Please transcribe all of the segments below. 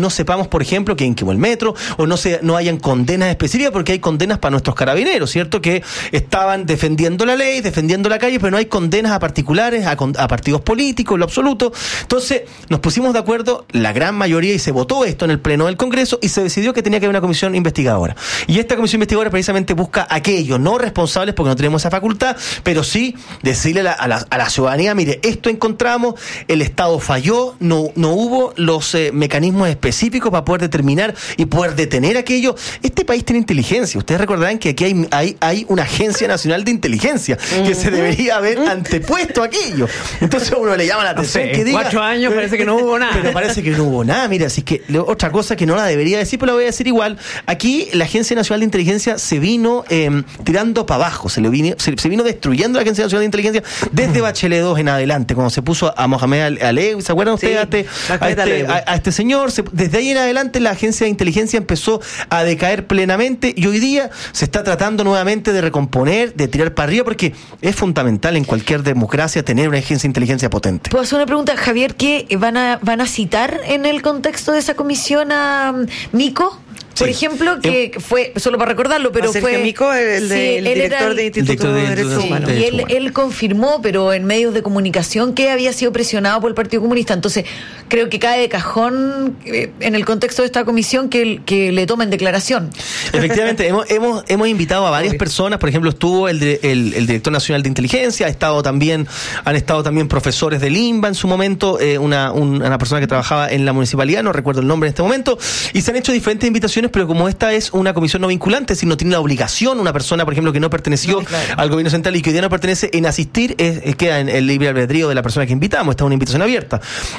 no sepamos, por ejemplo, quién quemó el metro, o no hayan condenas específicas, porque hay condenas para nuestros carabineros, ¿cierto? Que estaban defendiendo la ley, defendiendo la calle, pero no hay condenas a particulares, a partidos políticos, en lo absoluto. Entonces, nos pusimos de acuerdo, la gran mayoría, y se votó esto en el Pleno del Congreso, y se decidió que tenía que haber una comisión investigadora. Y esta comisión investigadora precisamente busca aquellos no responsables, porque no tenemos esa facultad, pero sí decirle a la ciudadanía, mire, esto encontramos, el Estado falló, no hubo los mecanismos específicos para poder determinar y poder detener aquello. Este país tiene inteligencia. Ustedes recordarán que aquí hay una Agencia Nacional de Inteligencia que se debería haber antepuesto a aquello. Entonces uno le llama la atención que diga... 4 años parece que no hubo nada. Pero parece que no hubo nada. Mira, así que otra cosa que no la debería decir, pero la voy a decir igual. Aquí la Agencia Nacional de Inteligencia se vino tirando para abajo, se vino destruyendo la Agencia Nacional de Inteligencia desde Bachelet 2 en adelante, cuando se puso a Mohamed Alevi, ¿se acuerdan ustedes? A este señor, desde ahí en adelante la Agencia de Inteligencia empezó a decaer plenamente, y hoy día se está tratando nuevamente de recomponer, de tirar para arriba, porque es fundamental en cualquier democracia tener una agencia de inteligencia potente. ¿Puedo hacer una pregunta, Javier? ¿Qué van a citar en el contexto de esa comisión a Mico? Por ejemplo, que fue, solo para recordarlo, pero fue... Mico, el director del Instituto de Derechos Humanos. Y él confirmó, pero en medios de comunicación, que había sido presionado por el Partido Comunista. Entonces, creo que cae de cajón en el contexto de esta comisión que le tomen declaración. Efectivamente, hemos invitado a varias personas. Por ejemplo, estuvo el director nacional de inteligencia, han estado también profesores del INBA en su momento, una persona que trabajaba en la municipalidad, no recuerdo el nombre en este momento, y se han hecho diferentes invitaciones, pero como esta es una comisión no vinculante, es decir, no tiene la obligación una persona, por ejemplo, que no perteneció al gobierno central y que hoy día no pertenece, en asistir, queda en el libre albedrío de la persona que invitamos. Esta es una invitación abierta,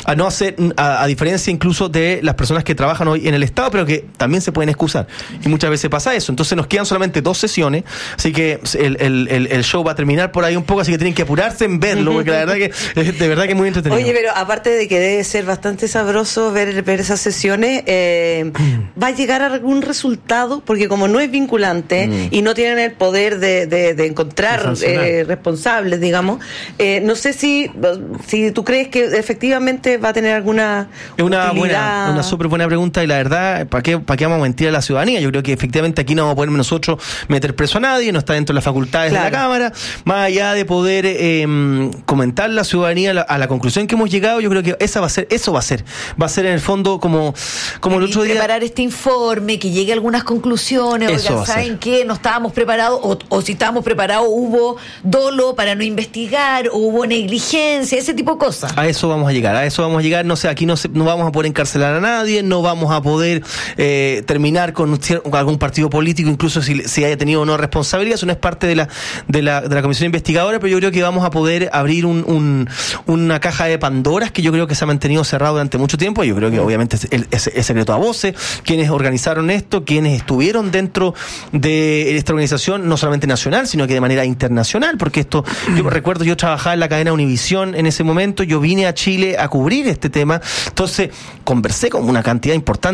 a diferencia incluso de las personas que trabajan hoy en el Estado, pero que también se pueden excusar, y muchas veces pasa eso. Entonces nos quedan solamente 2 sesiones, así que el show va a terminar por ahí un poco, así que tienen que apurarse en verlo, porque la verdad que es muy entretenido. Oye, pero aparte de que debe ser bastante sabroso ver esas sesiones, ¿va a llegar a algún resultado? Porque como no es vinculante y no tienen el poder de encontrar responsables, digamos, no sé si tú crees que efectivamente va a tener alguna utilidad. Una súper buena pregunta, y la verdad, ¿para qué vamos a mentir a la ciudadanía? Yo creo que efectivamente aquí no vamos a poder nosotros meter preso a nadie, no está dentro de las facultades de la Cámara, más allá de poder comentar la ciudadanía a la conclusión que hemos llegado. Yo creo que eso va a ser en el fondo como el otro día, preparar este informe, que llegue a algunas conclusiones. Oigan, ¿saben qué? No estábamos preparados, o si estábamos preparados hubo dolo para no investigar, o hubo negligencia, ese tipo de cosas. A eso vamos a llegar, no sé, aquí no vamos a poder encarcelar a nadie, no vamos a poder terminar con algún partido político, incluso si haya tenido o no responsabilidad. Eso no es parte de la comisión investigadora, pero yo creo que vamos a poder abrir una caja de Pandoras que yo creo que se ha mantenido cerrado durante mucho tiempo. Yo creo que obviamente es secreto a voces quienes organizaron esto, quienes estuvieron dentro de esta organización, no solamente nacional, sino que de manera internacional, porque esto, yo recuerdo, yo trabajaba en la cadena Univisión en ese momento, yo vine a Chile a cubrir este tema, entonces conversé con una cantidad importante